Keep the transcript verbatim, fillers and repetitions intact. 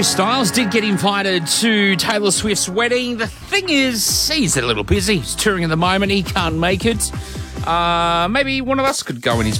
Harry Styles did get invited to Taylor Swift's wedding. The thing is, he's a little busy. He's touring at the moment. He can't make it. Uh, maybe one of us could go in his